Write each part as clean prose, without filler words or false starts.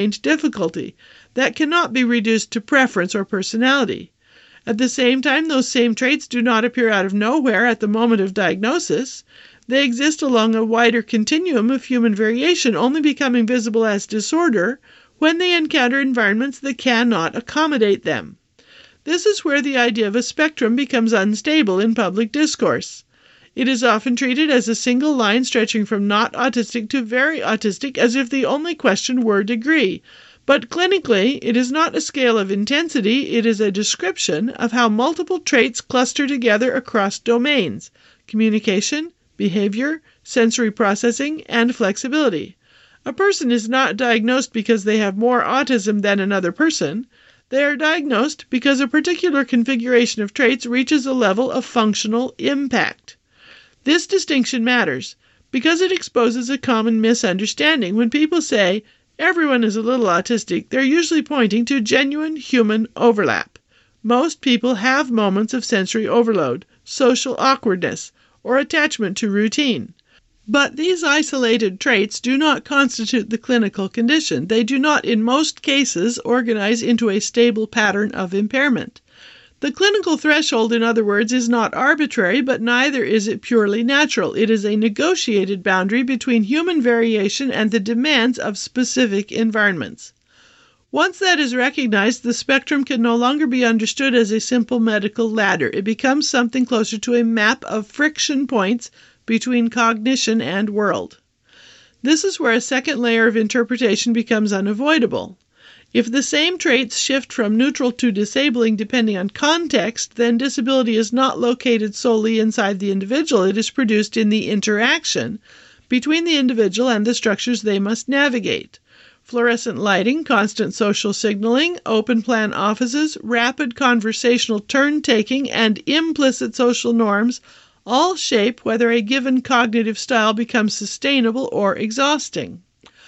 difficulty that cannot be reduced to preference or personality. At the same time, those same traits do not appear out of nowhere at the moment of diagnosis. They exist along a wider continuum of human variation, only becoming visible as disorder when they encounter environments that cannot accommodate them. This is where the idea of a spectrum becomes unstable in public discourse. It is often treated as a single line stretching from not autistic to very autistic, as if the only question were degree. But clinically, it is not a scale of intensity, it is a description of how multiple traits cluster together across domains: communication, behavior, sensory processing, and flexibility. A person is not diagnosed because they have more autism than another person. They are diagnosed because a particular configuration of traits reaches a level of functional impact. This distinction matters because it exposes a common misunderstanding. When people say, everyone is a little autistic, they're usually pointing to genuine human overlap. Most people have moments of sensory overload, social awkwardness, or attachment to routine. But these isolated traits do not constitute the clinical condition. They do not, in most cases, organize into a stable pattern of impairment. The clinical threshold, in other words, is not arbitrary, but neither is it purely natural. It is a negotiated boundary between human variation and the demands of specific environments. Once that is recognized, the spectrum can no longer be understood as a simple medical ladder. It becomes something closer to a map of friction points between cognition and world. This is where a second layer of interpretation becomes unavoidable. If the same traits shift from neutral to disabling depending on context, then disability is not located solely inside the individual. It is produced in the interaction between the individual and the structures they must navigate. Fluorescent lighting, constant social signaling, open-plan offices, rapid conversational turn-taking, and implicit social norms all shape whether a given cognitive style becomes sustainable or exhausting.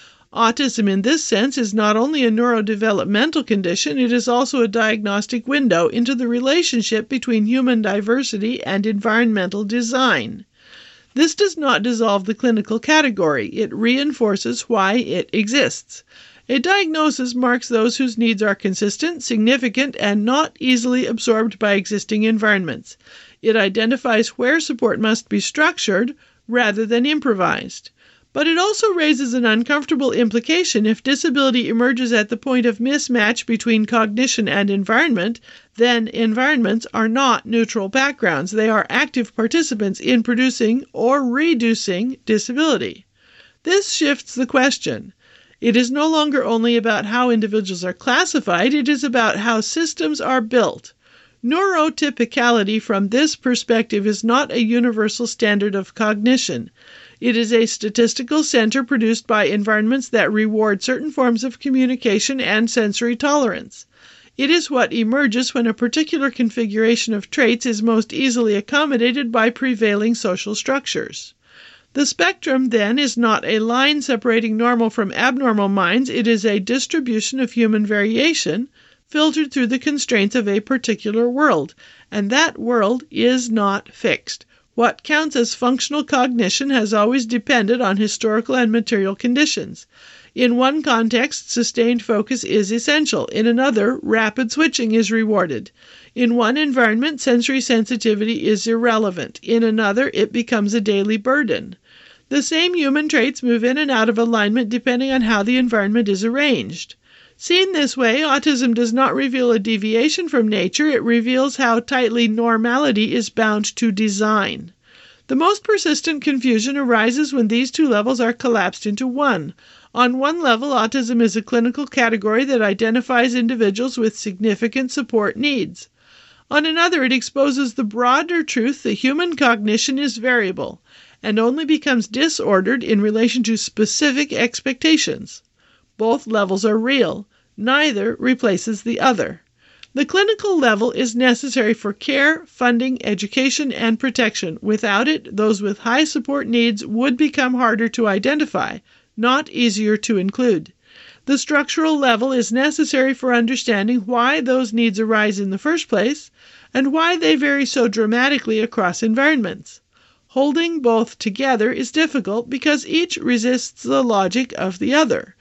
Autism in this sense is not only a neurodevelopmental condition, it is also a diagnostic window into the relationship between human diversity and environmental design. This does not dissolve the clinical category, it reinforces why it exists. A diagnosis marks those whose needs are consistent, significant, and not easily absorbed by existing environments. It identifies where support must be structured rather than improvised. But it also raises an uncomfortable implication. If disability emerges at the point of mismatch between cognition and environment, then environments are not neutral backgrounds. They are active participants in producing or reducing disability. This shifts the question. It is no longer only about how individuals are classified, it is about how systems are built. Neurotypicality from this perspective is not a universal standard of cognition. It is a statistical center produced by environments that reward certain forms of communication and sensory tolerance. It is what emerges when a particular configuration of traits is most easily accommodated by prevailing social structures. The spectrum, then, is not a line separating normal from abnormal minds. It is a distribution of human variation filtered through the constraints of a particular world, and that world is not fixed. What counts as functional cognition has always depended on historical and material conditions. In one context, sustained focus is essential. In another, rapid switching is rewarded. In one environment, sensory sensitivity is irrelevant. In another, it becomes a daily burden. The same human traits move in and out of alignment depending on how the environment is arranged. Seen this way, autism does not reveal a deviation from nature, it reveals how tightly normality is bound to design. The most persistent confusion arises when these two levels are collapsed into one. On one level, autism is a clinical category that identifies individuals with significant support needs. On another, it exposes the broader truth that human cognition is variable and only becomes disordered in relation to specific expectations. Both levels are real. Neither replaces the other. The clinical level is necessary for care, funding, education, and protection. Without it, those with high support needs would become harder to identify, not easier to include. The structural level is necessary for understanding why those needs arise in the first place and why they vary so dramatically across environments. Holding both together is difficult because each resists the logic of the other.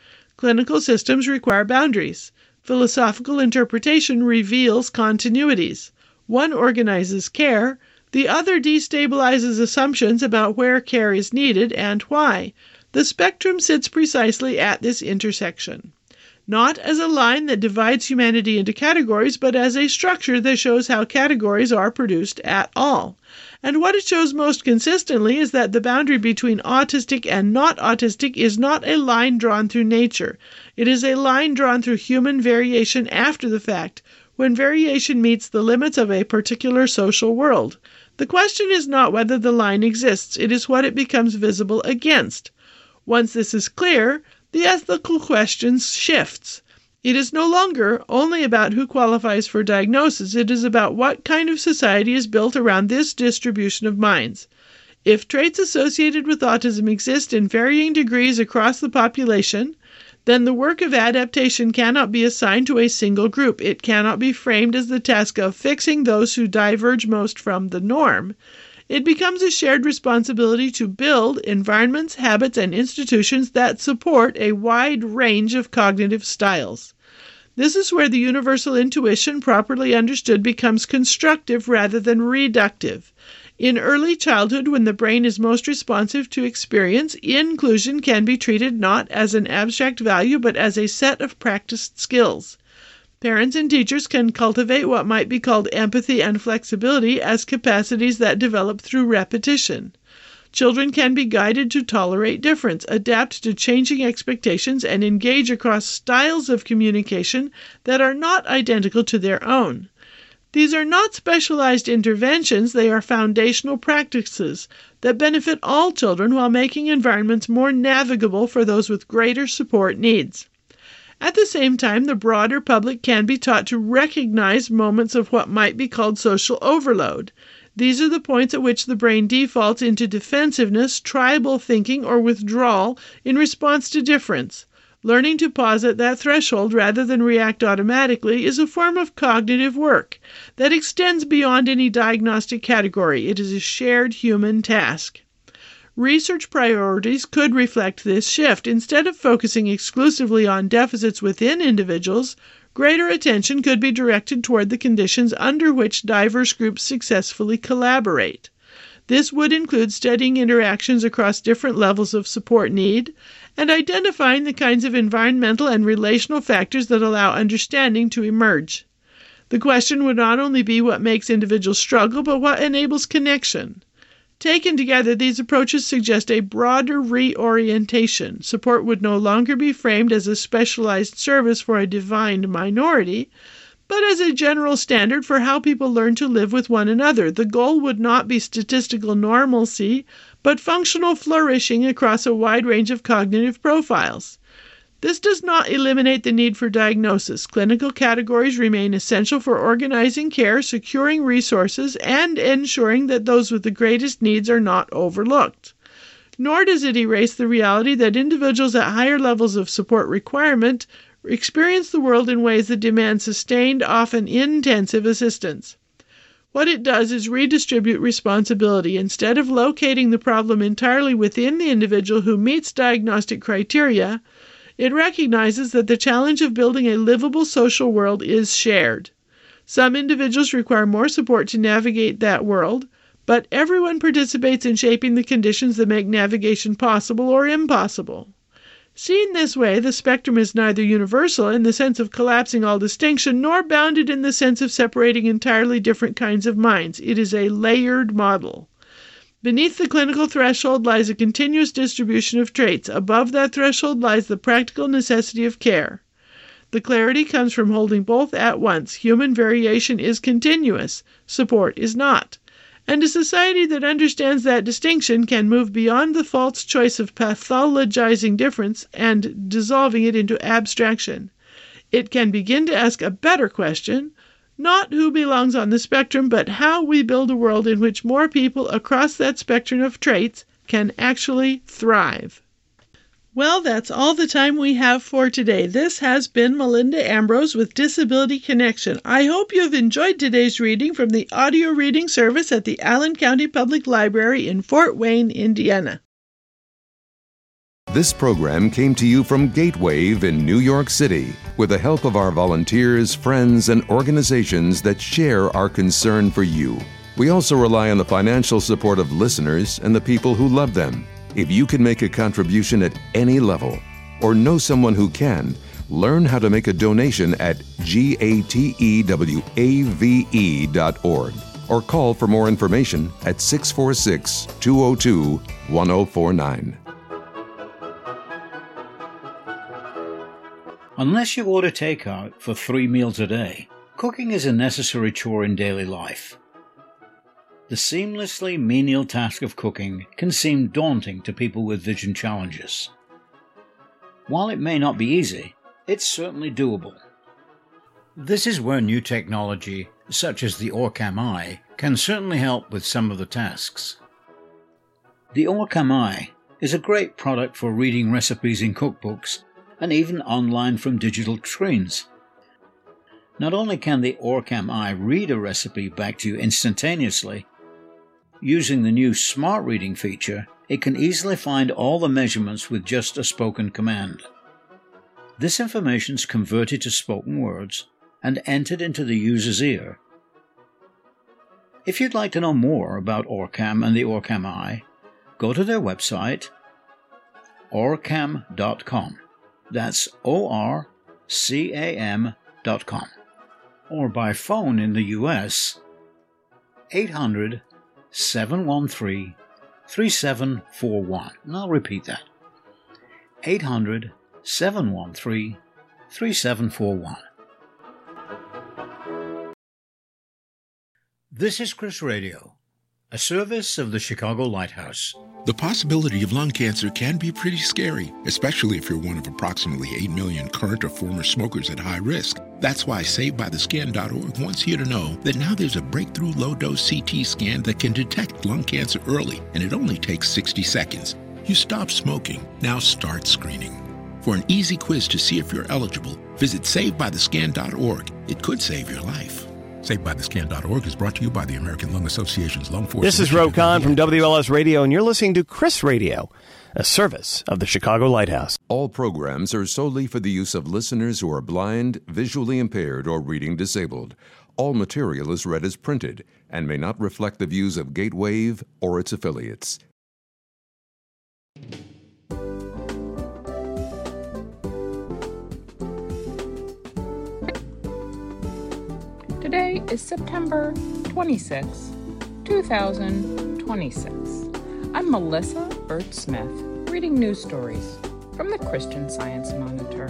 Clinical systems require boundaries. Philosophical interpretation reveals continuities. One organizes care, the other destabilizes assumptions about where care is needed and why. The spectrum sits precisely at this intersection. Not as a line that divides humanity into categories, but as a structure that shows how categories are produced at all. And what it shows most consistently is that the boundary between autistic and not autistic is not a line drawn through nature. It is a line drawn through human variation after the fact, when variation meets the limits of a particular social world. The question is not whether the line exists, it is what it becomes visible against. Once this is clear, the ethical question shifts. It is no longer only about who qualifies for diagnosis, it is about what kind of society is built around this distribution of minds. If traits associated with autism exist in varying degrees across the population, then the work of adaptation cannot be assigned to a single group. It cannot be framed as the task of fixing those who diverge most from the norm. It becomes a shared responsibility to build environments, habits, and institutions that support a wide range of cognitive styles. This is where the universal intuition, properly understood, becomes constructive rather than reductive. In early childhood, when the brain is most responsive to experience, inclusion can be treated not as an abstract value but as a set of practiced skills. Parents and teachers can cultivate what might be called empathy and flexibility as capacities that develop through repetition. Children can be guided to tolerate difference, adapt to changing expectations, and engage across styles of communication that are not identical to their own. These are not specialized interventions, they are foundational practices that benefit all children while making environments more navigable for those with greater support needs. At the same time, the broader public can be taught to recognize moments of what might be called social overload. These are the points at which the brain defaults into defensiveness, tribal thinking, or withdrawal in response to difference. Learning to pause at that threshold rather than react automatically is a form of cognitive work that extends beyond any diagnostic category. It is a shared human task. Research priorities could reflect this shift. Instead of focusing exclusively on deficits within individuals, greater attention could be directed toward the conditions under which diverse groups successfully collaborate. This would include studying interactions across different levels of support need and identifying the kinds of environmental and relational factors that allow understanding to emerge. The question would not only be what makes individuals struggle, but what enables connection. Taken together, these approaches suggest a broader reorientation. Support would no longer be framed as a specialized service for a defined minority, but as a general standard for how people learn to live with one another. The goal would not be statistical normalcy, but functional flourishing across a wide range of cognitive profiles. This does not eliminate the need for diagnosis. Clinical categories remain essential for organizing care, securing resources, and ensuring that those with the greatest needs are not overlooked. Nor does it erase the reality that individuals at higher levels of support requirement experience the world in ways that demand sustained, often intensive assistance. What it does is redistribute responsibility. Instead of locating the problem entirely within the individual who meets diagnostic criteria, it recognizes that the challenge of building a livable social world is shared. Some individuals require more support to navigate that world, but everyone participates in shaping the conditions that make navigation possible or impossible. Seen this way, the spectrum is neither universal in the sense of collapsing all distinction, nor bounded in the sense of separating entirely different kinds of minds. It is a layered model. Beneath the clinical threshold lies a continuous distribution of traits. Above that threshold lies the practical necessity of care. The clarity comes from holding both at once. Human variation is continuous, support is not. And a society that understands that distinction can move beyond the false choice of pathologizing difference and dissolving it into abstraction. It can begin to ask a better question, not who belongs on the spectrum, but how we build a world in which more people across that spectrum of traits can actually thrive. Well, that's all the time we have for today. This has been Melinda Ambrose with Disability Connection. I hope you have enjoyed today's reading from the audio reading service at the Allen County Public Library in Fort Wayne, Indiana. This program came to you from Gatewave in New York City with the help of our volunteers, friends, and organizations that share our concern for you. We also rely on the financial support of listeners and the people who love them. If you can make a contribution at any level or know someone who can, learn how to make a donation at gatewave.org or call for more information at 646-202-1049. Unless you order takeout for 3 meals a day, cooking is a necessary chore in daily life. The seamlessly menial task of cooking can seem daunting to people with vision challenges. While it may not be easy, it's certainly doable. This is where new technology, such as the Orcam Eye, can certainly help with some of the tasks. The Orcam Eye is a great product for reading recipes in cookbooks and even online from digital screens. Not only can the Orcam Eye read a recipe back to you instantaneously, using the new Smart Reading feature, it can easily find all the measurements with just a spoken command. This information is converted to spoken words and entered into the user's ear. If you'd like to know more about Orcam and the Orcam Eye, go to their website, orcam.com. That's ORCAM.com. Or by phone in the U.S., 800-713-3741. And I'll repeat that. 800-713-3741. This is Chris Radio, a service of the Chicago Lighthouse. The possibility of lung cancer can be pretty scary, especially if you're one of approximately 8 million current or former smokers at high risk. That's why SaveByTheScan.org wants you to know that now there's a breakthrough low-dose CT scan that can detect lung cancer early, and it only takes 60 seconds. You stop smoking, now start screening. For an easy quiz to see if you're eligible, visit SaveByTheScan.org. It could save your life. SaveByTheScan.org is brought to you by the American Lung Association's Lung Force. This is Rob Kahn from WLS Radio, and you're listening to Chris Radio, a service of the Chicago Lighthouse. All programs are solely for the use of listeners who are blind, visually impaired, or reading disabled. All material is read as printed and may not reflect the views of Gatewave or its affiliates. Today is September 26, 2026. I'm Melissa Burt-Smith, reading news stories from the Christian Science Monitor.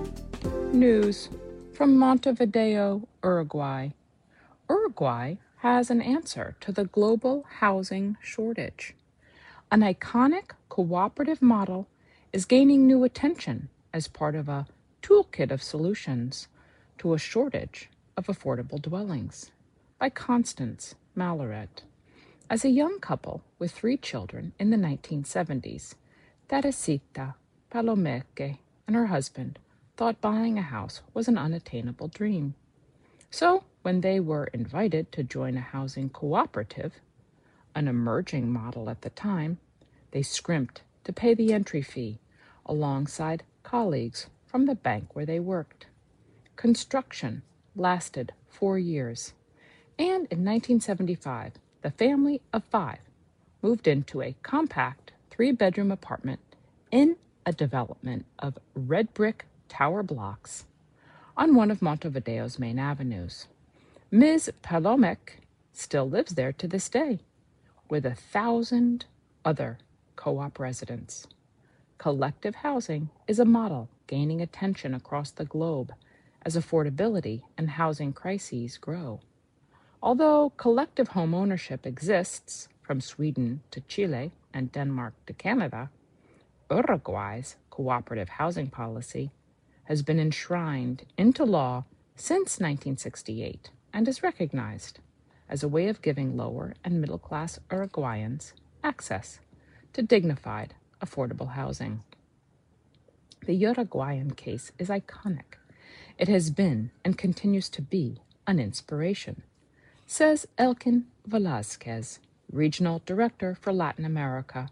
News from Montevideo, Uruguay. Uruguay has an answer to the global housing shortage. An iconic cooperative model is gaining new attention as part of a toolkit of solutions to a shortage of affordable dwellings, by Constance Malaret. As a young couple with 3 children in the 1970s, Teresita Palomeque and her husband thought buying a house was an unattainable dream. So when they were invited to join a housing cooperative, an emerging model at the time, they scrimped to pay the entry fee alongside colleagues from the bank where they worked. Construction lasted 4 years, and in 1975, the family of 5 moved into a compact 3-bedroom apartment in a development of red brick tower blocks on one of Montevideo's main avenues. Ms. Palomeque still lives there to this day, with 1,000 other co-op residents. Collective housing is a model gaining attention across the globe as affordability and housing crises grow. Although collective home ownership exists from Sweden to Chile and Denmark to Canada, Uruguay's cooperative housing policy has been enshrined into law since 1968 and is recognized as a way of giving lower and middle-class Uruguayans access to dignified, affordable housing. The Uruguayan case is iconic. It has been and continues to be an inspiration, says Elkin Velázquez, Regional Director for Latin America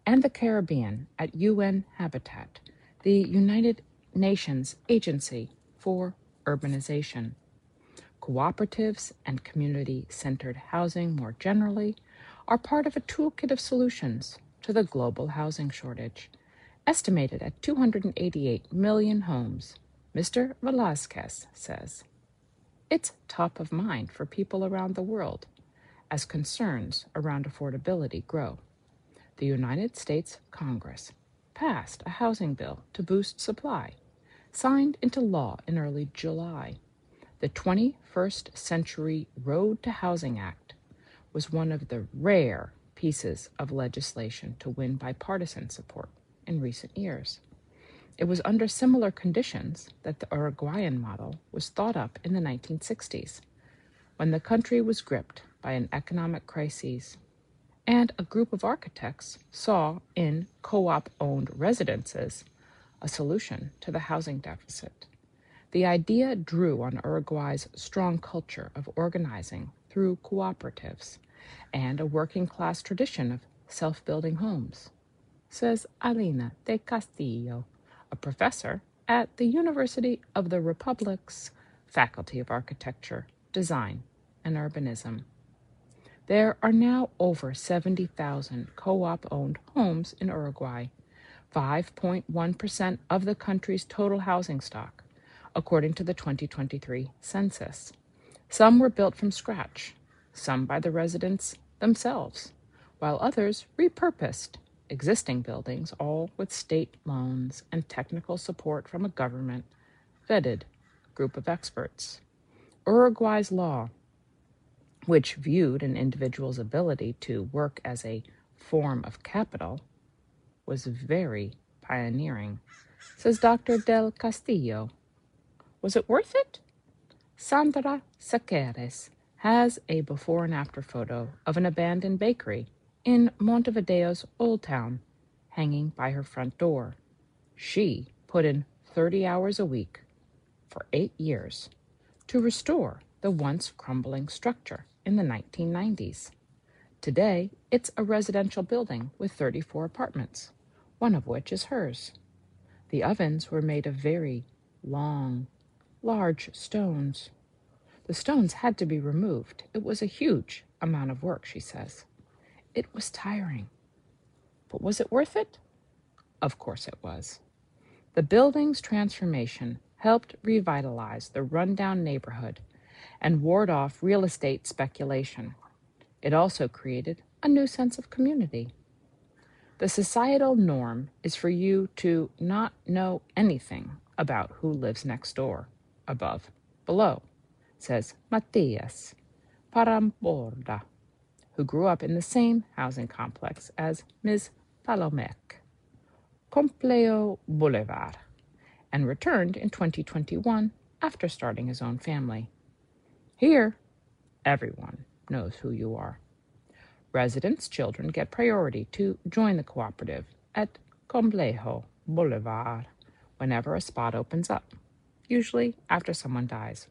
and the Caribbean at UN Habitat, the United Nations Agency for Urbanization. Cooperatives and community-centered housing more generally are part of a toolkit of solutions to the global housing shortage, estimated at 288 million homes. Mr. Velázquez says it's top of mind for people around the world as concerns around affordability grow. The United States Congress passed a housing bill to boost supply, signed into law in early July. The 21st Century Road to Housing Act was one of the rare pieces of legislation to win bipartisan support in recent years. It was under similar conditions that the Uruguayan model was thought up in the 1960s, when the country was gripped by an economic crisis, and a group of architects saw in co-op-owned residences a solution to the housing deficit. The idea drew on Uruguay's strong culture of organizing through cooperatives and a working-class tradition of self-building homes, says Alina de Castillo, a professor at the University of the Republic's Faculty of Architecture, Design, and Urbanism. There are now over 70,000 co-op-owned homes in Uruguay, 5.1% of the country's total housing stock, according to the 2023 census. Some were built from scratch, some by the residents themselves, while others repurposed existing buildings, all with state loans and technical support from a government-vetted group of experts. Uruguay's law, which viewed an individual's ability to work as a form of capital, was very pioneering, says Dr. Del Castillo. Was it worth it? Sandra Saqueres has a before and after photo of an abandoned bakery in Montevideo's Old Town, hanging by her front door. She put in 30 hours a week for 8 years to restore the once crumbling structure in the 1990s. Today, it's a residential building with 34 apartments, one of which is hers. The ovens were made of very long, large stones. The stones had to be removed. It was a huge amount of work, she says. It was tiring. But was it worth it? Of course it was. The building's transformation helped revitalize the rundown neighborhood and ward off real estate speculation. It also created a new sense of community. The societal norm is for you to not know anything about who lives next door, above, below, says Matias Paramborda, who grew up in the same housing complex as Ms. Palomec, Complejo Boulevard, and returned in 2021 after starting his own family. Here, everyone knows who you are. Residents' children get priority to join the cooperative at Complejo Boulevard whenever a spot opens up, usually after someone dies.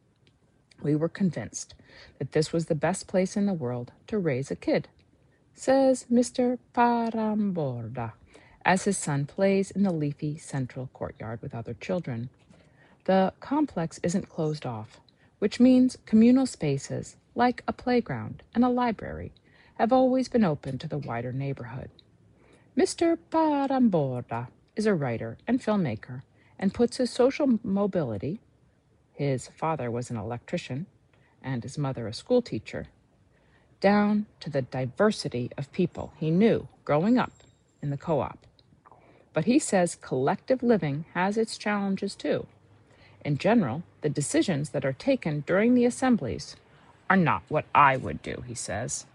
We were convinced that this was the best place in the world to raise a kid, says Mr. Paramborda, as his son plays in the leafy central courtyard with other children. The complex isn't closed off, which means communal spaces like a playground and a library have always been open to the wider neighborhood. Mr. Paramborda is a writer and filmmaker and puts his social mobility — his father was an electrician and his mother a school teacher — down to the diversity of people he knew growing up in the co-op. But he says collective living has its challenges too. In general, the decisions that are taken during the assemblies are not what I would do, he says.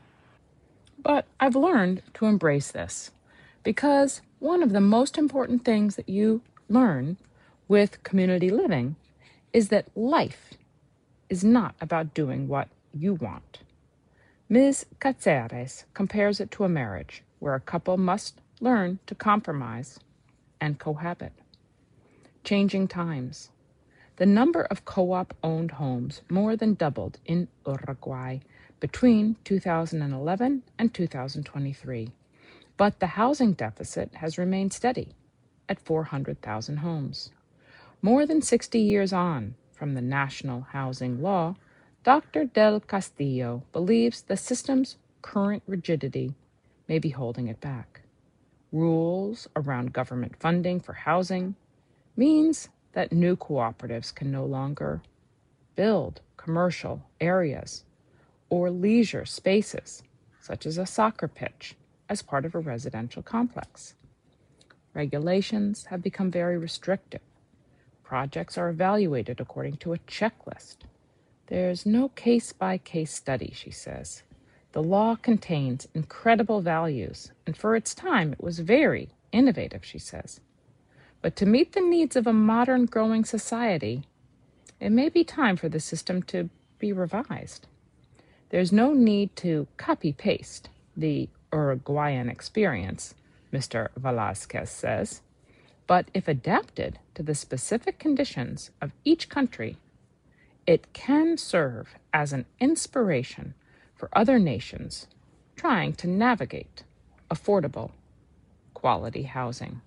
But I've learned to embrace this, because one of the most important things that you learn with community living is that life is not about doing what you want. Ms. Caceres compares it to a marriage where a couple must learn to compromise and cohabit. Changing times. The number of co-op-owned homes more than doubled in Uruguay between 2011 and 2023, But the housing deficit has remained steady at 400,000 homes. More than 60 years on from the national housing law, Dr. Del Castillo believes the system's current rigidity may be holding it back. Rules around government funding for housing means that new cooperatives can no longer build commercial areas or leisure spaces, such as a soccer pitch, as part of a residential complex. Regulations have become very restrictive. Projects are evaluated according to a checklist. There's no case-by-case study, she says. The law contains incredible values, and for its time it was very innovative, she says. But to meet the needs of a modern growing society, it may be time for the system to be revised. There's no need to copy-paste the Uruguayan experience, Mr. Velázquez says, but if adapted to the specific conditions of each country, it can serve as an inspiration for other nations trying to navigate affordable, quality housing.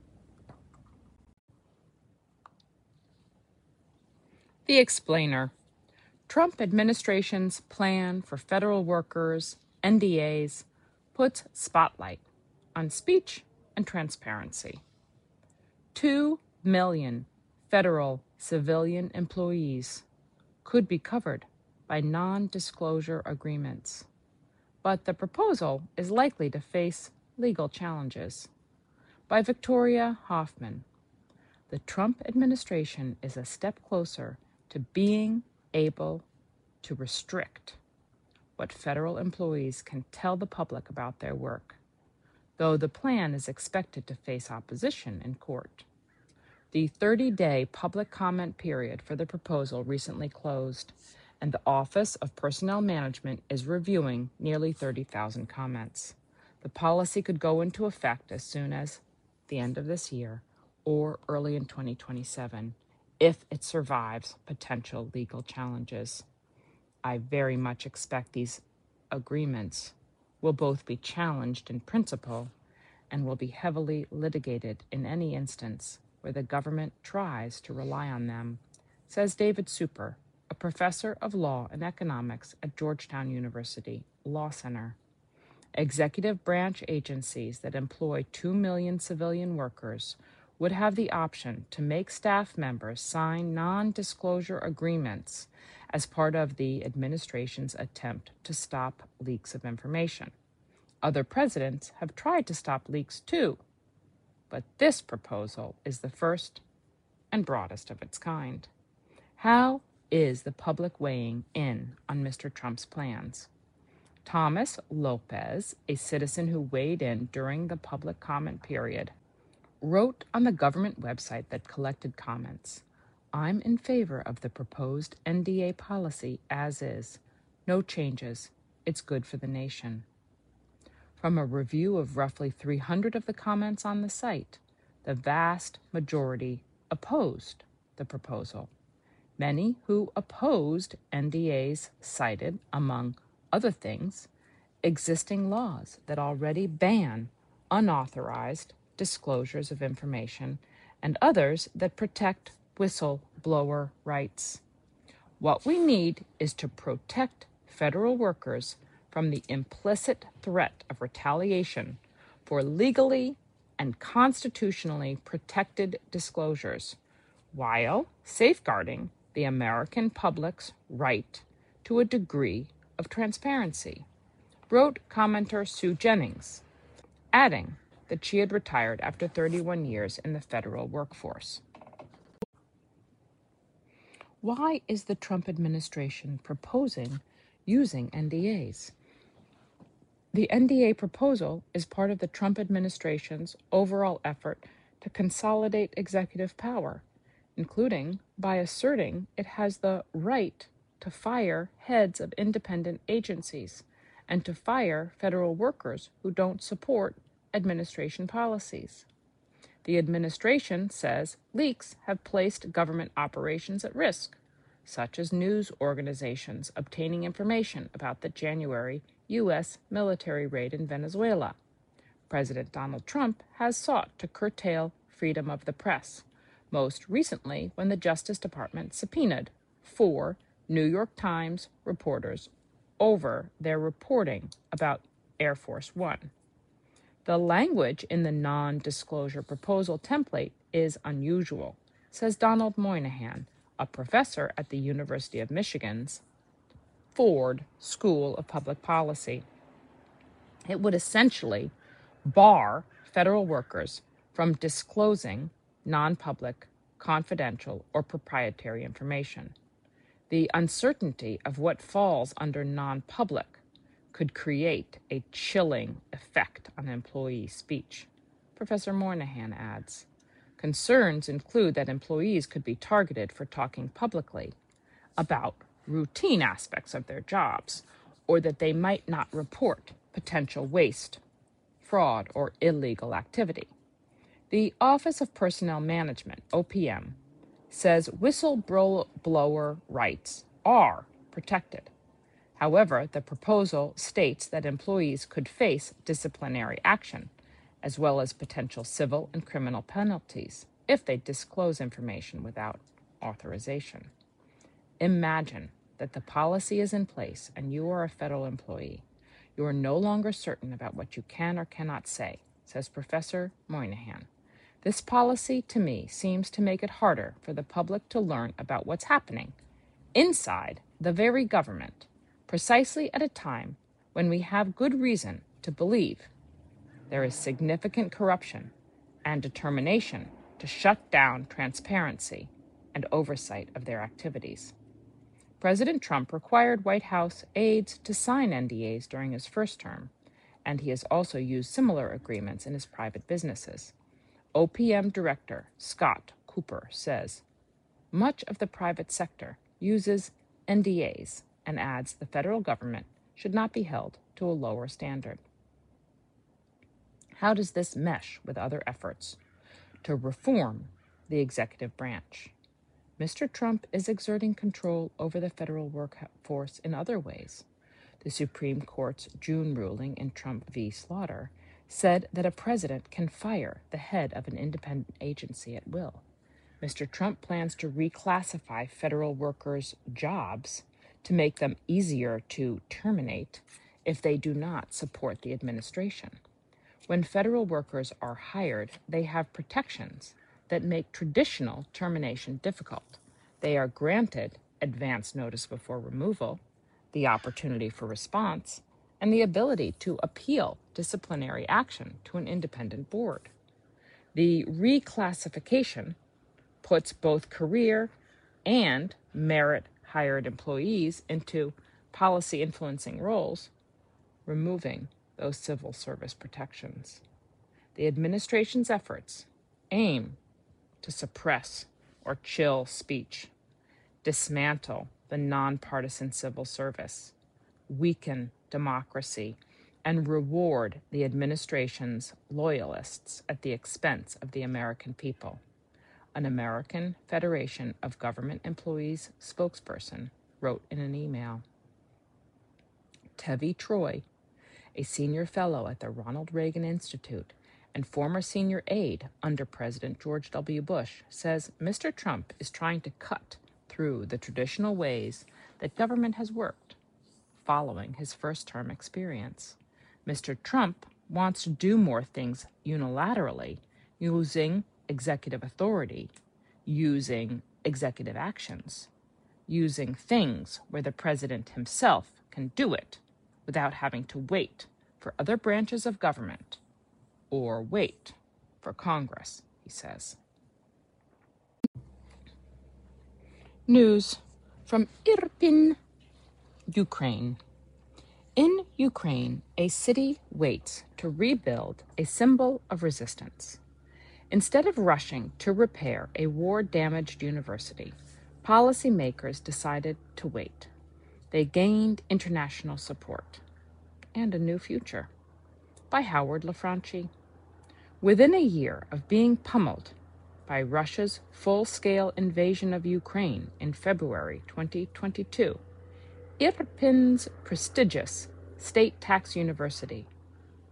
The Explainer. Trump administration's plan for federal workers, NDAs, puts spotlight on speech and transparency. 2 million federal civilian employees could be covered by non-disclosure agreements, but the proposal is likely to face legal challenges. By Victoria Hoffman. The Trump administration is a step closer to being able to restrict what federal employees can tell the public about their work, though the plan is expected to face opposition in court. The 30-day public comment period for the proposal recently closed, and the Office of Personnel Management is reviewing nearly 30,000 comments. The policy could go into effect as soon as the end of this year or early in 2027 if it survives potential legal challenges. I very much expect these agreements will both be challenged in principle and will be heavily litigated in any instance where the government tries to rely on them, says David Super, a professor of law and economics at Georgetown University Law Center. Executive branch agencies that employ 2 million civilian workers would have the option to make staff members sign non-disclosure agreements as part of the administration's attempt to stop leaks of information. Other presidents have tried to stop leaks too, but this proposal is the first and broadest of its kind. How is the public weighing in on Mr. Trump's plans? Thomas Lopez, a citizen who weighed in during the public comment period, wrote on the government website that collected comments, "I'm in favor of the proposed NDA policy as is. No changes. It's good for the nation." From a review of roughly 300 of the comments on the site, the vast majority opposed the proposal. Many who opposed NDAs cited, among other things, existing laws that already ban unauthorized disclosures of information and others that protect whistleblower rights. What we need is to protect federal workers from the implicit threat of retaliation for legally and constitutionally protected disclosures, while safeguarding the American public's right to a degree of transparency, wrote commenter Sue Jennings, adding that she had retired after 31 years in the federal workforce. Why is the Trump administration proposing using NDAs? The NDA proposal is part of the Trump administration's overall effort to consolidate executive power, including by asserting it has the right to fire heads of independent agencies and to fire federal workers who don't support administration policies. The administration says leaks have placed government operations at risk, such as news organizations obtaining information about the January U.S. military raid in Venezuela. President Donald Trump has sought to curtail freedom of the press, most recently when the Justice Department subpoenaed 4 New York Times reporters over their reporting about Air Force One. The language in the non-disclosure proposal template is unusual, says Donald Moynihan, a professor at the University of Michigan's Ford School of Public Policy. It would essentially bar federal workers from disclosing non-public, confidential, or proprietary information. The uncertainty of what falls under non-public could create a chilling effect on employee speech. Professor Moynihan adds, concerns include that employees could be targeted for talking publicly about routine aspects of their jobs, or that they might not report potential waste, fraud, or illegal activity. The Office of Personnel Management, OPM, says whistleblower rights are protected. However, the proposal states that employees could face disciplinary action, as well as potential civil and criminal penalties if they disclose information without authorization. Imagine that the policy is in place and you are a federal employee. You are no longer certain about what you can or cannot say, says Professor Moynihan. This policy, to me, seems to make it harder for the public to learn about what's happening inside the very government, precisely at a time when we have good reason to believe there is significant corruption and determination to shut down transparency and oversight of their activities. President Trump required White House aides to sign NDAs during his first term, and he has also used similar agreements in his private businesses. OPM Director Scott Cooper says, much of the private sector uses NDAs and adds the federal government should not be held to a lower standard. How does this mesh with other efforts to reform the executive branch? Mr. Trump is exerting control over the federal workforce in other ways. The Supreme Court's June ruling in Trump v. Slaughter said that a president can fire the head of an independent agency at will. Mr. Trump plans to reclassify federal workers' jobs to make them easier to terminate if they do not support the administration. When federal workers are hired, they have protections that make traditional termination difficult. They are granted advance notice before removal, the opportunity for response, and the ability to appeal disciplinary action to an independent board. The reclassification puts both career and merit-hired employees into policy-influencing roles, removing those civil service protections. The administration's efforts aim to suppress or chill speech, dismantle the nonpartisan civil service, weaken democracy, and reward the administration's loyalists at the expense of the American people. An American Federation of Government Employees spokesperson wrote in an email. Tevi Troy, a senior fellow at the Ronald Reagan Institute and former senior aide under President George W. Bush, says Mr. Trump is trying to cut through the traditional ways that government has worked following his first-term experience. Mr. Trump wants to do more things unilaterally, using executive authority, using executive actions, using things where the president himself can do it without having to wait for other branches of government or wait for Congress, he says. News from Irpin, Ukraine. In Ukraine, a city waits to rebuild a symbol of resistance. Instead of rushing to repair a war-damaged university, policymakers decided to wait. They gained international support and a new future. By Howard LaFranchi. Within a year of being pummeled by Russia's full-scale invasion of Ukraine in February 2022, Irpin's prestigious state tax university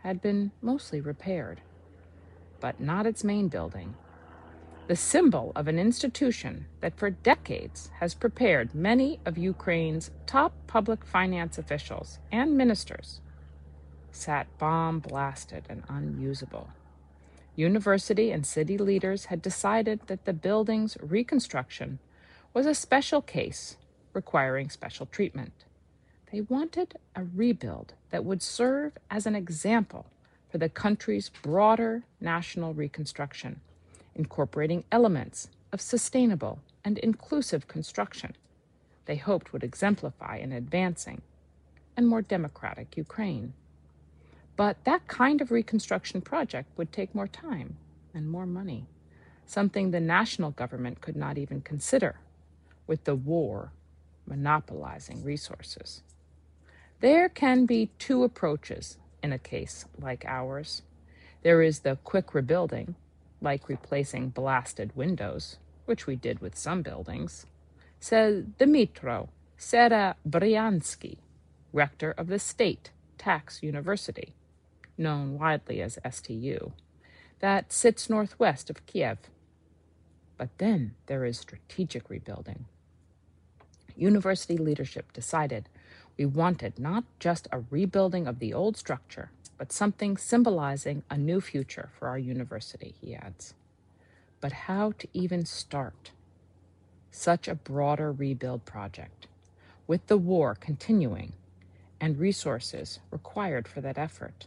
had been mostly repaired, but not its main building, the symbol of an institution that for decades has prepared many of Ukraine's top public finance officials and ministers, sat bomb-blasted and unusable. University and city leaders had decided that the building's reconstruction was a special case requiring special treatment. They wanted a rebuild that would serve as an example for the country's broader national reconstruction, incorporating elements of sustainable and inclusive construction they hoped would exemplify an advancing and more democratic Ukraine. But that kind of reconstruction project would take more time and more money, something the national government could not even consider, with the war monopolizing resources. There can be two approaches in a case like ours. There is the quick rebuilding, like replacing blasted windows, which we did with some buildings, says Dmytro Serebryansky, rector of the State Tax University, known widely as STU, that sits northwest of Kiev. But then there is strategic rebuilding. University leadership decided we wanted not just a rebuilding of the old structure, but something symbolizing a new future for our university, he adds. But how to even start such a broader rebuild project, with the war continuing and resources required for that effort?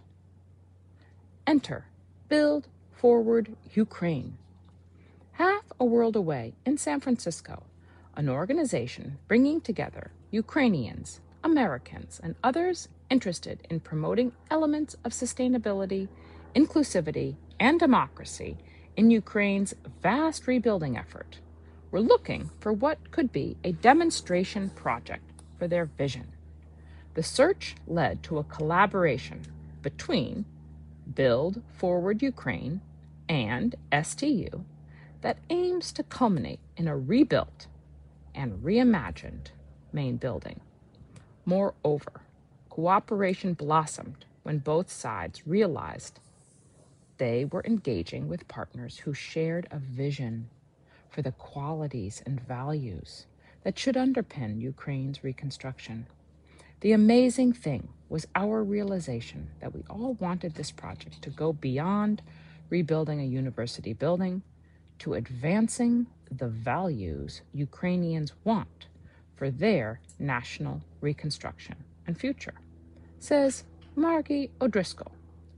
Enter Build Forward Ukraine. Half a world away in San Francisco, an organization bringing together Ukrainians, Americans, and others interested in promoting elements of sustainability, inclusivity, and democracy in Ukraine's vast rebuilding effort, were looking for what could be a demonstration project for their vision. The search led to a collaboration between Build Forward Ukraine and STU that aims to culminate in a rebuilt and reimagined main building. Moreover, cooperation blossomed when both sides realized they were engaging with partners who shared a vision for the qualities and values that should underpin Ukraine's reconstruction. The amazing thing was our realization that we all wanted this project to go beyond rebuilding a university building to advancing the values Ukrainians want for their national reconstruction and future, says Margie O'Driscoll,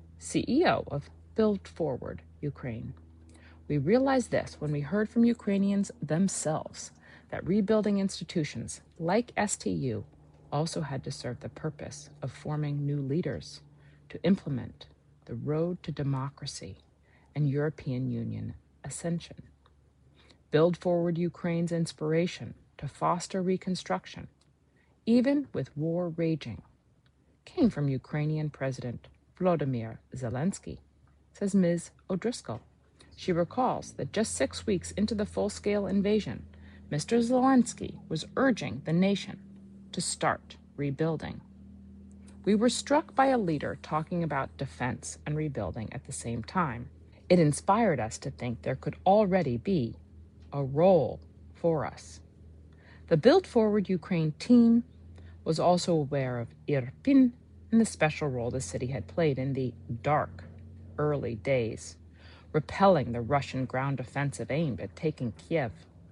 CEO of Build Forward Ukraine. We realized this when we heard from Ukrainians themselves that rebuilding institutions like STU also had to serve the purpose of forming new leaders to implement the road to democracy and European Union ascension. Build Forward Ukraine's inspiration to foster reconstruction, even with war raging, came from Ukrainian President Volodymyr Zelensky, says Ms. O'Driscoll. She recalls that just 6 weeks into the full-scale invasion, Mr. Zelensky was urging the nation to start rebuilding. We were struck by a leader talking about defense and rebuilding at the same time. It inspired us to think there could already be a role for us. The Build Forward Ukraine team was also aware of Irpin and the special role the city had played in the dark, early days, repelling the Russian ground offensive aimed at taking Kiev,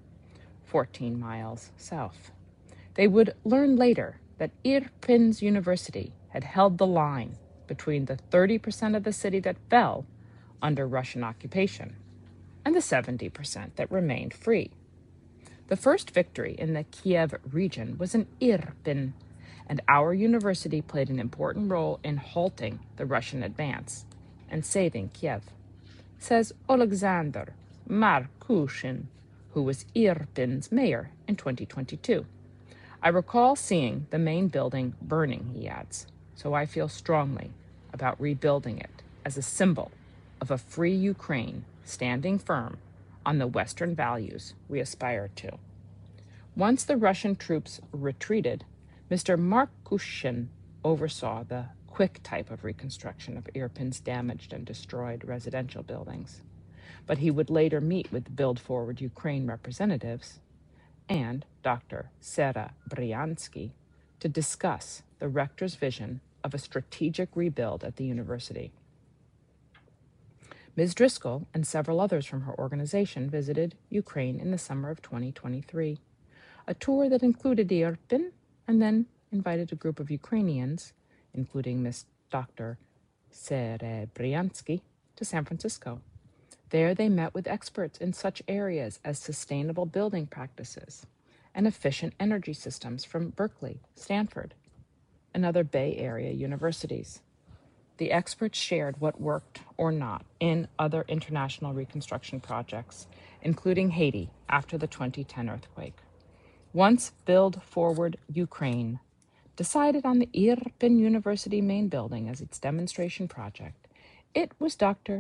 14 miles south. They would learn later that Irpin's university had held the line between the 30% of the city that fell under Russian occupation and the 70% that remained free. The first victory in the Kiev region was in Irpin, and our university played an important role in halting the Russian advance and saving Kiev, says Oleksandr Markushin, who was Irpin's mayor in 2022. I recall seeing the main building burning, he adds, so I feel strongly about rebuilding it as a symbol of a free Ukraine standing firm on the Western values we aspire to. Once the Russian troops retreated, Mr. Markushin oversaw the quick type of reconstruction of Irpin's damaged and destroyed residential buildings. But he would later meet with Build Forward Ukraine representatives and Dr. Sera Bryansky to discuss the rector's vision of a strategic rebuild at the university. Ms. Driscoll and several others from her organization visited Ukraine in the summer of 2023, a tour that included Irpin and then invited a group of Ukrainians, including Ms. Dr. Serebryansky, to San Francisco. There they met with experts in such areas as sustainable building practices and efficient energy systems from Berkeley, Stanford, and other Bay Area universities. The experts shared what worked or not in other international reconstruction projects, including Haiti after the 2010 earthquake. Once Build Forward Ukraine decided on the Irpin University main building as its demonstration project, it was Dr.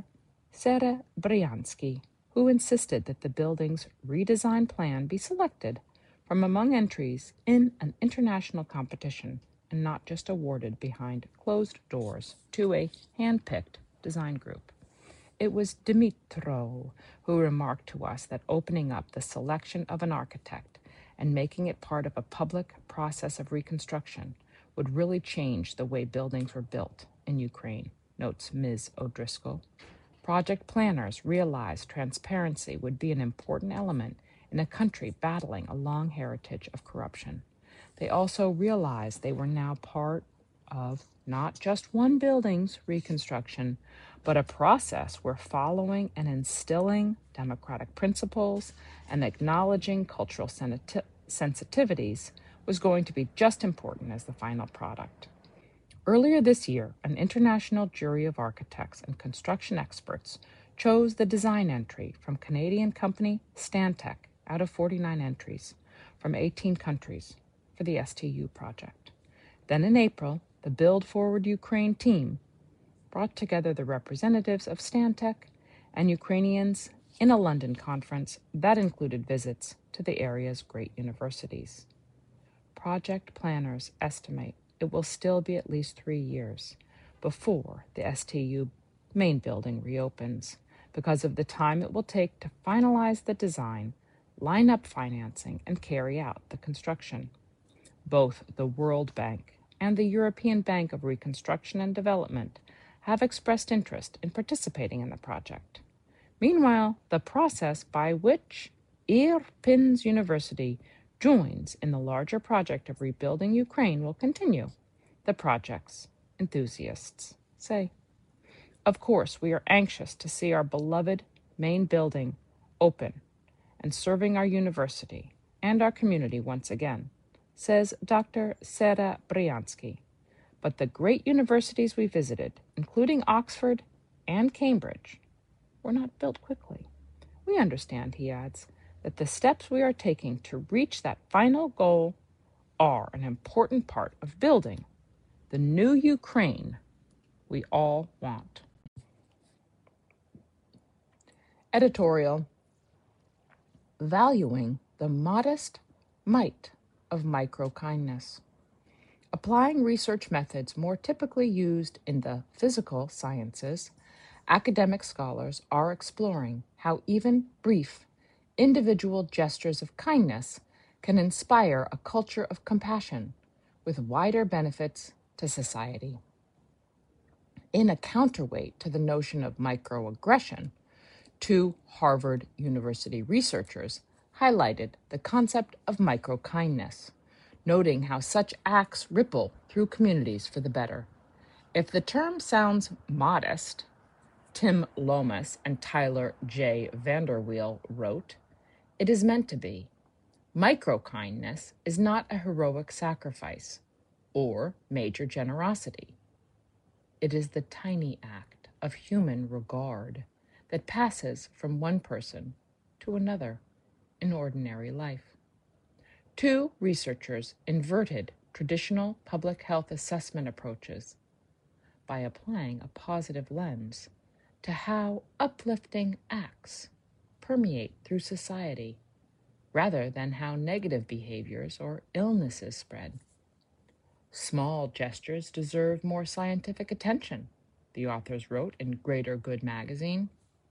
Serebryansky who insisted that the building's redesign plan be selected from among entries in an international competition and not just awarded behind closed doors to a hand-picked design group. It was Dimitro who remarked to us that opening up the selection of an architect and making it part of a public process of reconstruction would really change the way buildings were built in Ukraine, notes Ms. O'Driscoll. Project planners realized transparency would be an important element in a country battling a long heritage of corruption. They also realized they were now part of not just one building's reconstruction, but a process where following and instilling democratic principles and acknowledging cultural sensitivities was going to be just important as the final product. Earlier this year, an international jury of architects and construction experts chose the design entry from Canadian company Stantec out of 49 entries from 18 countries for the STU project. Then in April, the Build Forward Ukraine team brought together the representatives of Stantec and Ukrainians in a London conference that included visits to the area's great universities. Project planners estimate it will still be at least 3 years before the STU main building reopens because of the time it will take to finalize the design, line up financing, and carry out the construction. Both the World Bank and the European Bank of Reconstruction and Development have expressed interest in participating in the project. Meanwhile, the process by which Irpin's University joins in the larger project of rebuilding Ukraine will continue, the project's enthusiasts say. Of course, we are anxious to see our beloved main building open and serving our university and our community once again, says Dr. Serebryansky. But the great universities we visited, including Oxford and Cambridge, were not built quickly. We understand, he adds, that the steps we are taking to reach that final goal are an important part of building the new Ukraine we all want. Editorial: Valuing the modest might of micro-kindness. Applying research methods more typically used in the physical sciences, academic scholars are exploring how even brief, individual gestures of kindness can inspire a culture of compassion with wider benefits to society. In a counterweight to the notion of microaggression, 2 Harvard University researchers highlighted the concept of micro-kindness, noting how such acts ripple through communities for the better. If the term sounds modest, Tim Lomas and Tyler J. Vanderweel wrote, it is meant to be. Micro-kindness is not a heroic sacrifice or major generosity. It is the tiny act of human regard that passes from one person to another in ordinary life. 2 researchers inverted traditional public health assessment approaches by applying a positive lens to how uplifting acts permeate through society rather than how negative behaviors or illnesses spread. Small gestures deserve more scientific attention, the authors wrote in Greater Good magazine.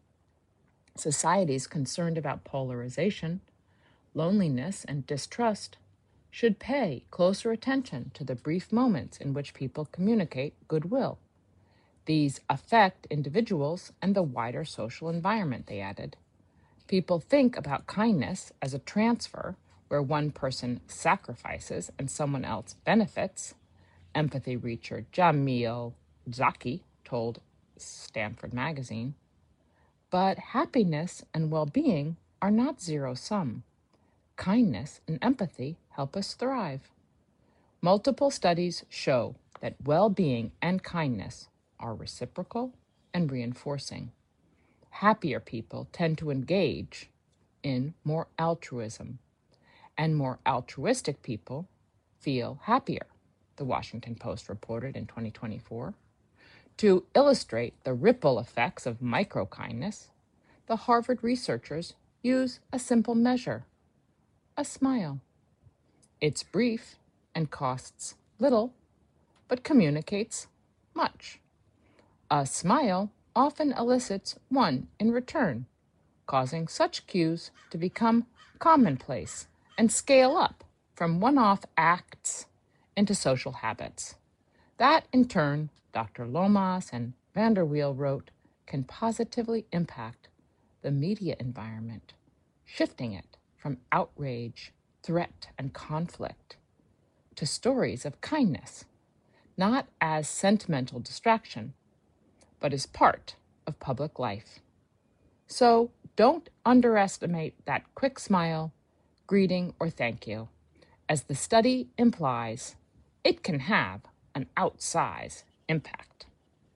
Societies concerned about polarization, loneliness, and distrust should pay closer attention to the brief moments in which people communicate goodwill. These affect individuals and the wider social environment, they added. People think about kindness as a transfer where one person sacrifices and someone else benefits, empathy reacher Jamil Zaki told Stanford Magazine. But happiness and well-being are not zero-sum. Kindness and empathy help us thrive. Multiple studies show that well-being and kindness are reciprocal and reinforcing. Happier people tend to engage in more altruism, and more altruistic people feel happier, the Washington Post reported in 2024. To illustrate the ripple effects of micro-kindness, the Harvard researchers use a simple measure, a smile. It's brief and costs little, but communicates much. A smile often elicits one in return, causing such cues to become commonplace and scale up from one-off acts into social habits. That, in turn, Dr. Lomas and Vanderweel wrote, can positively impact the media environment, shifting it from outrage, threat, and conflict to stories of kindness, not as sentimental distraction, but as part of public life. So don't underestimate that quick smile, greeting, or thank you. As the study implies, it can have an outsized impact.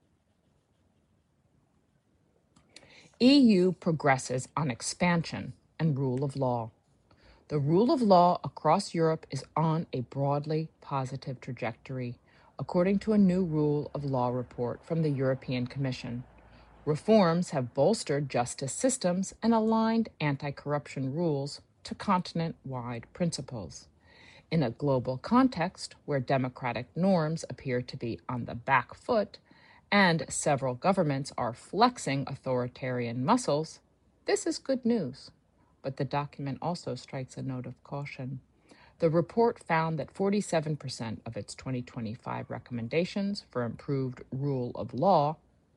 EU progresses on expansion and rule of law. The rule of law across Europe is on a broadly positive trajectory, according to a new rule of law report from the European Commission. Reforms have bolstered justice systems and aligned anti-corruption rules to continent-wide principles. In a global context where democratic norms appear to be on the back foot and several governments are flexing authoritarian muscles, this is good news. But the document also strikes a note of caution. The report found that 47% of its 2025 recommendations for improved rule of law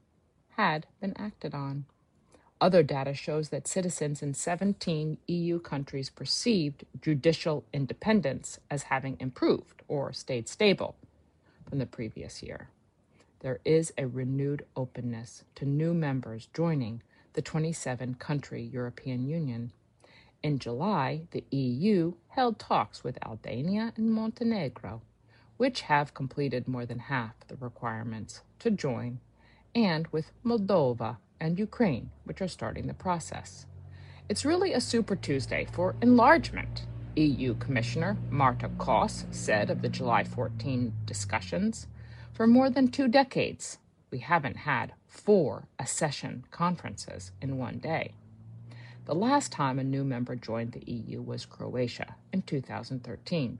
had been acted on. Other data shows that citizens in 17 EU countries perceived judicial independence as having improved or stayed stable from the previous year. There is a renewed openness to new members joining the 27-country European Union. In July, the EU held talks with Albania and Montenegro, which have completed more than half the requirements to join, and with Moldova and Ukraine, which are starting the process. It's really a Super Tuesday for enlargement, EU Commissioner Marta Koss said of the July 14 discussions. For more than 2 decades, we haven't had 4 accession conferences in one day. The last time a new member joined the EU was Croatia in 2013.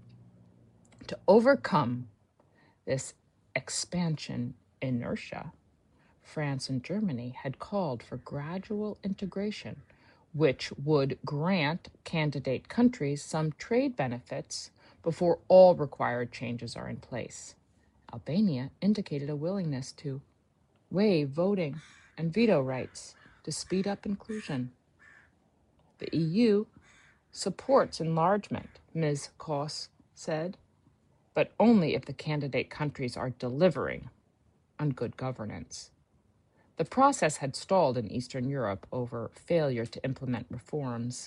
To overcome this expansion inertia, France and Germany had called for gradual integration, which would grant candidate countries some trade benefits before all required changes are in place. Albania indicated a willingness to waive voting and veto rights to speed up inclusion. The EU supports enlargement, Ms. Koss said, but only if the candidate countries are delivering on good governance. The process had stalled in Eastern Europe over failure to implement reforms.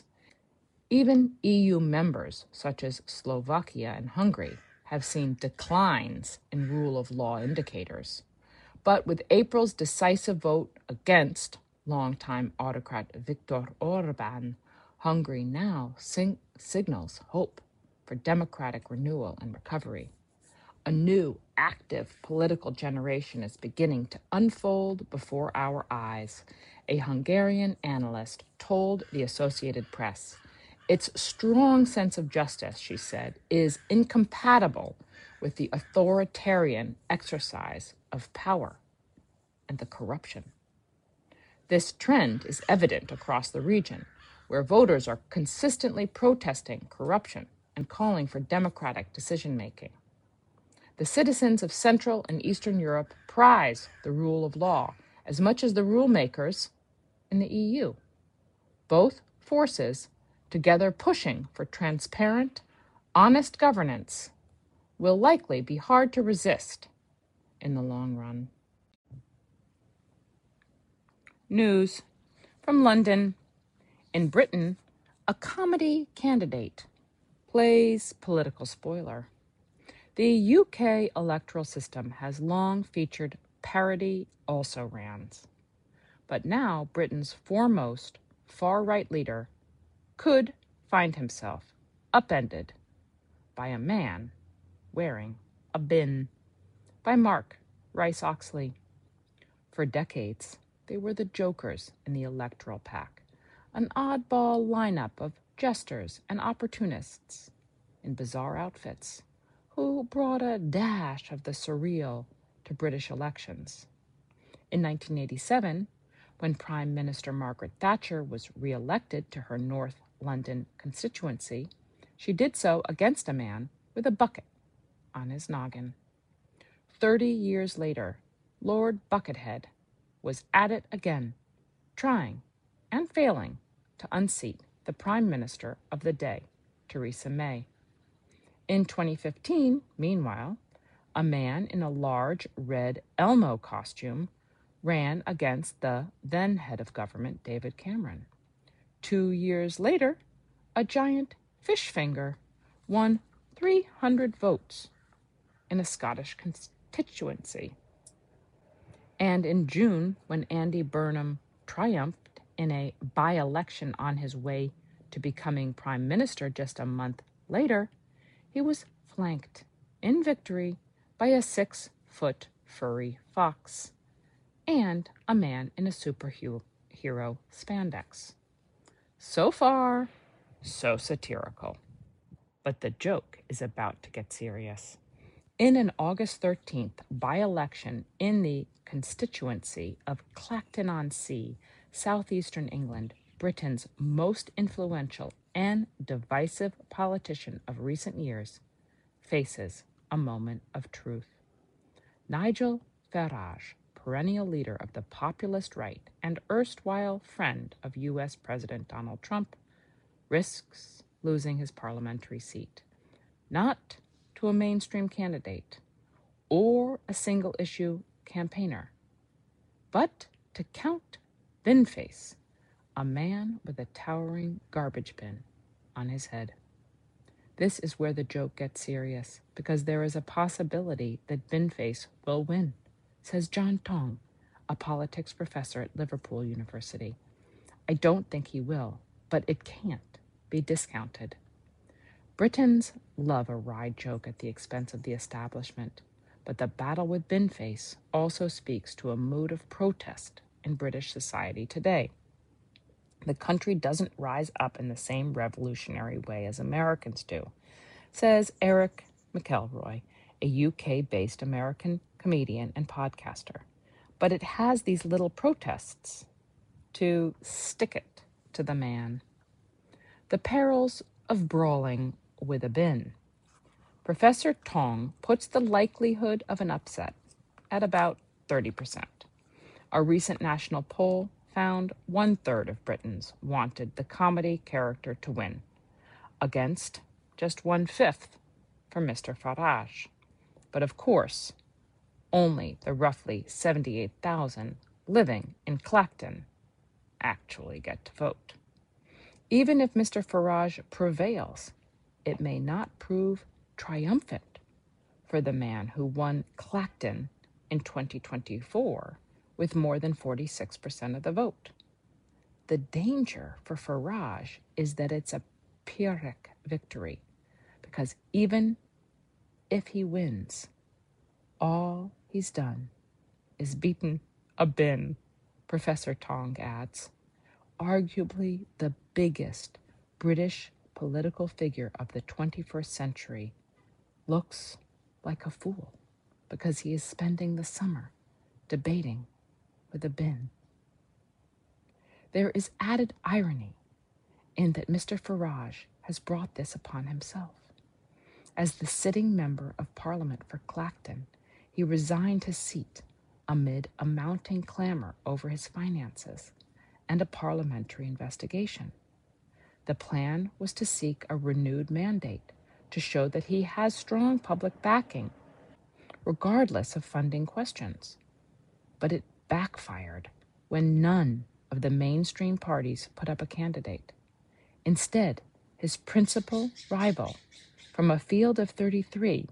Even EU members, such as Slovakia and Hungary, have seen declines in rule of law indicators. But with April's decisive vote against longtime autocrat Viktor Orban, Hungary now signals hope for democratic renewal and recovery. A new, active political generation is beginning to unfold before our eyes, a Hungarian analyst told the Associated Press. Its strong sense of justice, she said, is incompatible with the authoritarian exercise of power and the corruption. This trend is evident across the region, where voters are consistently protesting corruption and calling for democratic decision-making. The citizens of Central and Eastern Europe prize the rule of law as much as the rule makers in the EU. Both forces, together pushing for transparent, honest governance, will likely be hard to resist in the long run. News from London. In Britain, a comedy candidate plays political spoiler. The UK electoral system has long featured parody also-rans. But now Britain's foremost far-right leader could find himself upended by a man wearing a bin. By Mark Rice Oxley. For decades, they were the jokers in the electoral pack, an oddball lineup of jesters and opportunists in bizarre outfits who brought a dash of the surreal to British elections. In 1987, when Prime Minister Margaret Thatcher was re-elected to her North London constituency, she did so against a man with a bucket on his noggin. 30 years later, Lord Buckethead was at it again, trying and failing to unseat the Prime Minister of the day, Theresa May. In 2015, meanwhile, a man in a large red Elmo costume ran against the then head of government, David Cameron. 2 years later, a giant fish finger won 300 votes in a Scottish constituency. And in June, when Andy Burnham triumphed in a by-election on his way to becoming Prime Minister just a month later, he was flanked in victory by a 6-foot furry fox and a man in a superhero spandex. So far, so satirical. But the joke is about to get serious. In an August 13th by-election in the constituency of Clacton-on-Sea, southeastern England, Britain's most influential and divisive politician of recent years faces a moment of truth. Nigel Farage, perennial leader of the populist right and erstwhile friend of U.S. President Donald Trump, risks losing his parliamentary seat, not to a mainstream candidate or a single-issue campaigner, but to Count Binface, a man with a towering garbage bin on his head. This is where the joke gets serious, because there is a possibility that Binface will win, says John Tong, a politics professor at Liverpool University. I don't think he will, but it can't be discounted. Britons love a wry joke at the expense of the establishment, but the battle with Binface also speaks to a mood of protest in British society today. The country doesn't rise up in the same revolutionary way as Americans do, says Eric McElroy, a UK-based American comedian and podcaster. But it has these little protests to stick it to the man. The perils of brawling with a bin. Professor Tong puts the likelihood of an upset at about 30%. A recent national poll found 1/3 of Britons wanted the comedy character to win, against just 1/5 for Mr. Farage. But of course, only the roughly 78,000 living in Clacton actually get to vote. Even if Mr. Farage prevails, it may not prove triumphant for the man who won Clacton in 2024 with more than 46% of the vote. The danger for Farage is that it's a Pyrrhic victory, because even if he wins, all he's done is beaten a bin, Professor Tong adds. Arguably the biggest British political figure of the 21st century looks like a fool because he is spending the summer debating with a bin. There is added irony in that Mr. Farage has brought this upon himself. As the sitting member of Parliament for Clacton, he resigned his seat amid a mounting clamor over his finances and a parliamentary investigation. The plan was to seek a renewed mandate to show that he has strong public backing, regardless of funding questions. But it backfired when none of the mainstream parties put up a candidate. Instead, his principal rival from a field of 33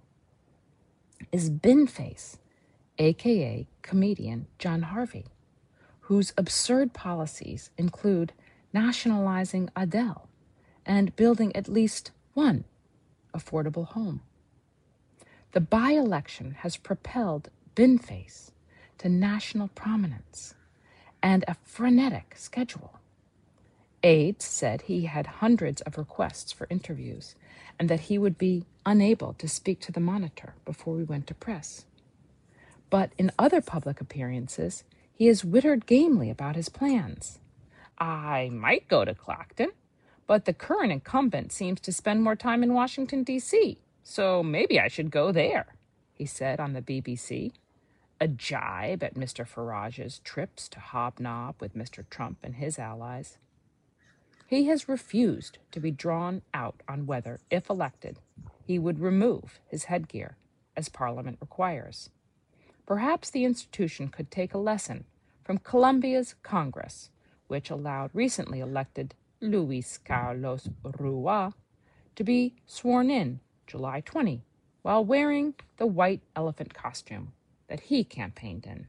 is Binface, aka comedian John Harvey, whose absurd policies include nationalizing Adele and building at least one affordable home. The by-election has propelled Binface to national prominence and a frenetic schedule. Aides said he had hundreds of requests for interviews and that he would be unable to speak to the Monitor before we went to press. But in other public appearances, he has wittered gamely about his plans. I might go to Clacton, but the current incumbent seems to spend more time in Washington, D.C., so maybe I should go there, he said on the BBC, a jibe at Mr. Farage's trips to hobnob with Mr. Trump and his allies. He has refused to be drawn out on whether, if elected, he would remove his headgear, as Parliament requires. Perhaps the institution could take a lesson from Colombia's Congress, which allowed recently elected Luis Carlos Rua to be sworn in July 20 while wearing the white elephant costume that he campaigned in.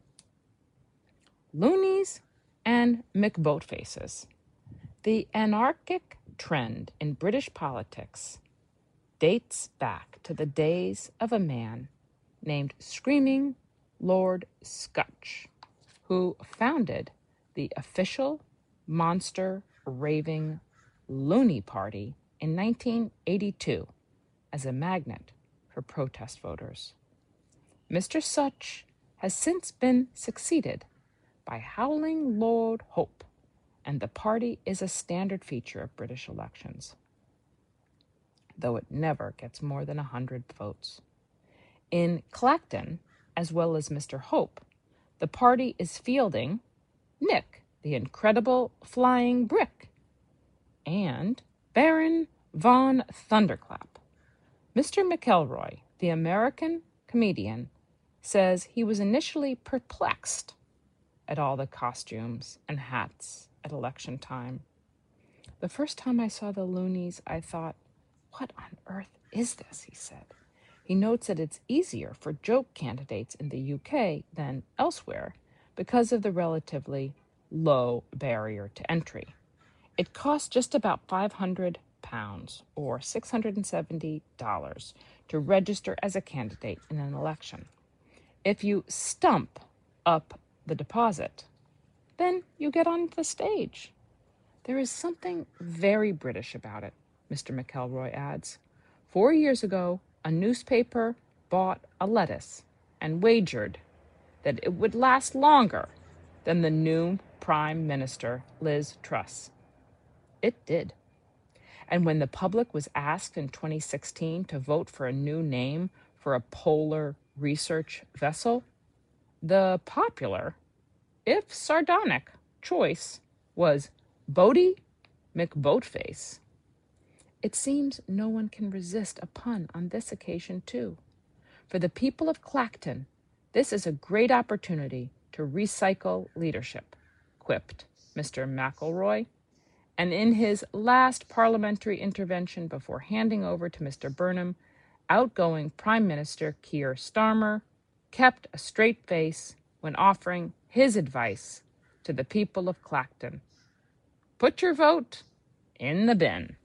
Loonies and McBoatfaces. The anarchic trend in British politics dates back to the days of a man named Screaming Lord Scutch, who founded the official monster raving loony party in 1982 as a magnet for protest voters. Mr. Such has since been succeeded by Howling Lord Hope, and the party is a standard feature of British elections, though it never gets more than 100 votes. In Clacton, as well as Mr. Hope, the party is fielding Nick, the Incredible Flying Brick, and Baron von Thunderclap. Mr. McElroy, the American comedian, says he was initially perplexed at all the costumes and hats at election time. The first time I saw the loonies, I thought, what on earth is this, he said. He notes that it's easier for joke candidates in the UK than elsewhere because of the relatively low barrier to entry. It costs just about £500 or $670 to register as a candidate in an election. If you stump up the deposit, then you get on the stage. There is something very British about it, Mr. McElroy adds. 4 years ago, a newspaper bought a lettuce and wagered that it would last longer than the new Prime Minister, Liz Truss. It did. And when the public was asked in 2016 to vote for a new name for a polar research vessel, the popular, if sardonic, choice was Boaty McBoatface. It seems no one can resist a pun on this occasion, too. For the people of Clacton, this is a great opportunity to recycle leadership, quipped Mr. McElroy, and in his last parliamentary intervention before handing over to Mr. Burnham, outgoing Prime Minister Keir Starmer kept a straight face when offering his advice to the people of Clacton. Put your vote in the bin.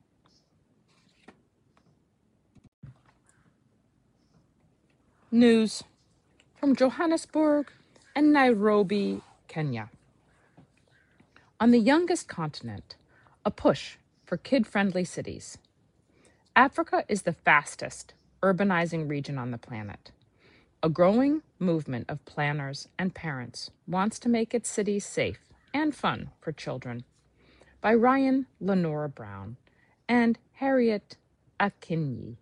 News from Johannesburg and Nairobi, Kenya. On the youngest continent, a push for kid-friendly cities. Africa is the fastest urbanizing region on the planet. A growing movement of planners and parents wants to make its cities safe and fun for children. By Ryan Lenora Brown and Harriet Akinyi.